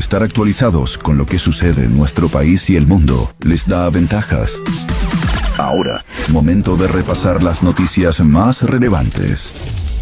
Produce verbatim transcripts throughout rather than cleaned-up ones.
Estar actualizados con lo que sucede en nuestro país y el mundo les da ventajas. Ahora, momento de repasar las noticias más relevantes.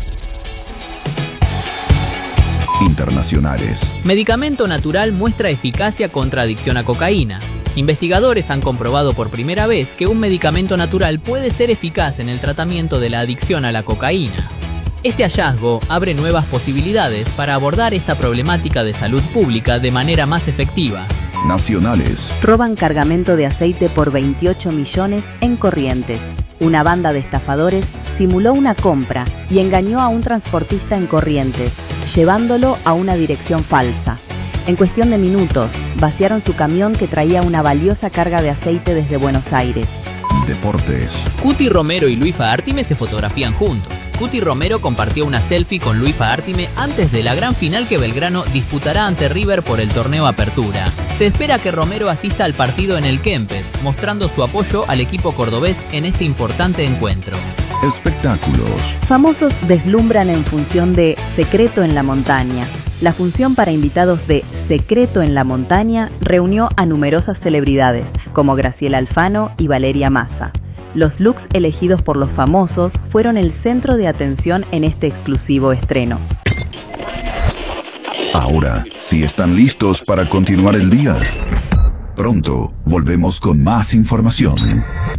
Internacionales. Medicamento natural muestra eficacia contra adicción a cocaína. Investigadores han comprobado por primera vez que un medicamento natural puede ser eficaz en el tratamiento de la adicción a la cocaína. Este hallazgo abre nuevas posibilidades para abordar esta problemática de salud pública de manera más efectiva. Nacionales. Roban cargamento de aceite por veintiocho millones en Corrientes. Una banda de estafadores simuló una compra y engañó a un transportista en Corrientes, llevándolo a una dirección falsa. En cuestión de minutos, vaciaron su camión que traía una valiosa carga de aceite desde Buenos Aires. Deportes. Cuti Romero y Luis Faártime se fotografían juntos. Cuti Romero compartió una selfie con Luis Faártime antes de la gran final que Belgrano disputará ante River por el torneo Apertura. Se espera que Romero asista al partido en el Kempes, mostrando su apoyo al equipo cordobés en este importante encuentro. Espectáculos. Famosos deslumbran en función de Secreto en la Montaña. La función para invitados de Secreto en la Montaña reunió a numerosas celebridades, como Graciela Alfano y Valeria Massa. Los looks elegidos por los famosos fueron el centro de atención en este exclusivo estreno. Ahora, si están listos para continuar el día, pronto volvemos con más información.